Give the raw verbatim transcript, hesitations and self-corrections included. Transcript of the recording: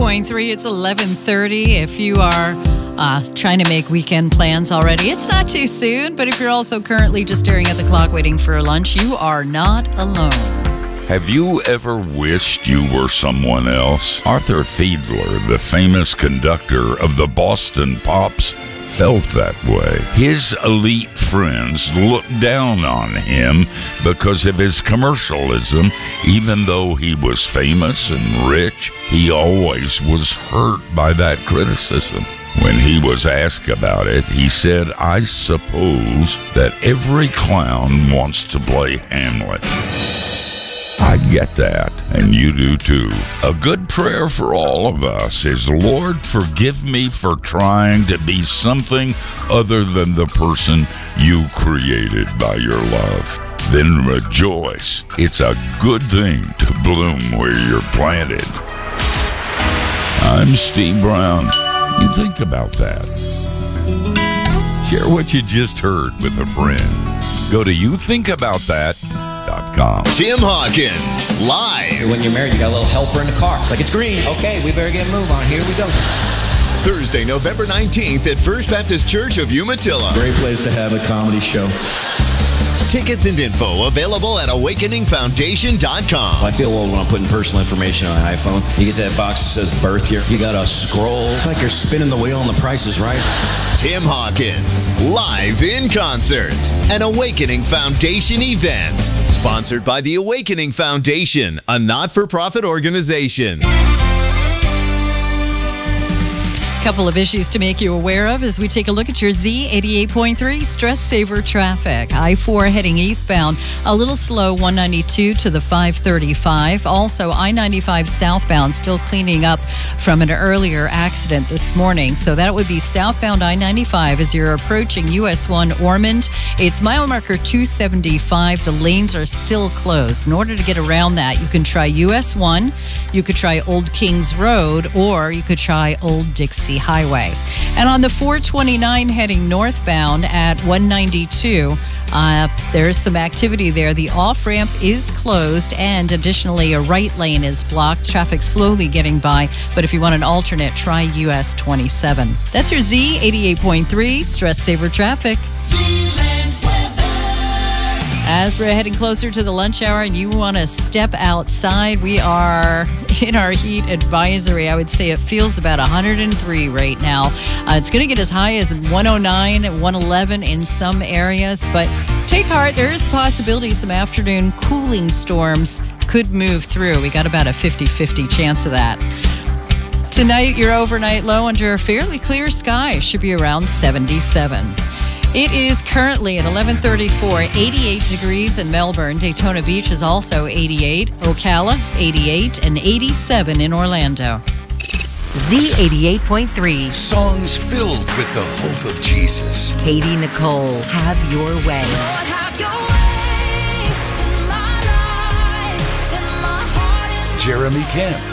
point three. It's eleven thirty. If you are uh, trying to make weekend plans already, it's not too soon. But if you're also currently just staring at the clock waiting for lunch, you are not alone. Have you ever wished you were someone else? Arthur Fiedler, the famous conductor of the Boston Pops, felt that way. His elite friends looked down on him because of his commercialism. Even though he was famous and rich, he always was hurt by that criticism. When he was asked about it, he said, "I suppose that every clown wants to play Hamlet." I get that, and you do too. A good prayer for all of us is, Lord, forgive me for trying to be something other than the person you created by your love. Then rejoice. It's a good thing to bloom where you're planted. I'm Steve Brown. You think about that. Share what you just heard with a friend. Go to you think about that dot com. Tim Hawkins, live. When you're married, you got a little helper in the car. It's like, it's green. Okay, we better get a move on. Here we go. Thursday, November nineteenth at First Baptist Church of Umatilla. Great place to have a comedy show. Tickets and info available at awakening foundation dot com. I feel old when I'm putting personal information on an iPhone. You get to that box that says birth year. You got to scroll. It's like you're spinning the wheel and the price is right. Tim Hawkins, live in concert. An Awakening Foundation event. Sponsored by the Awakening Foundation, a not-for-profit organization. Couple of issues to make you aware of as we take a look at your Z eighty-eight point three stress saver traffic. I four heading eastbound, a little slow, one ninety-two to the five thirty-five. Also, I ninety-five southbound still cleaning up from an earlier accident this morning. So that would be southbound I ninety-five as you're approaching U S one Ormond. It's mile marker two seventy-five. The lanes are still closed. In order to get around that, you can try U S one, you could try Old Kings Road, or you could try Old Dixie Highway. And on the four twenty-nine heading northbound at one ninety-two, uh, there is some activity there. The off-ramp is closed, and additionally a right lane is blocked. Traffic slowly getting by, but if you want an alternate, try U S twenty-seven. That's your Z eighty-eight point three stress saver traffic. As we're heading closer to the lunch hour and you want to step outside, we are in our heat advisory. I would say it feels about one hundred three right now. Uh, it's going to get as high as one oh nine, one eleven in some areas, but take heart, there is a possibility some afternoon cooling storms could move through. We got about a fifty-fifty chance of that. Tonight, your overnight low under a fairly clear sky should be around seventy-seven. It is currently at eleven thirty-four, eighty-eight degrees in Melbourne. Daytona Beach is also eighty-eight. Ocala, eighty-eight, and eighty-seven in Orlando. Z eighty-eight point three. Songs filled with the hope of Jesus. Katie Nicole, Have Your Way. Lord, have your way in my life, in my heart, in Jeremy Camp,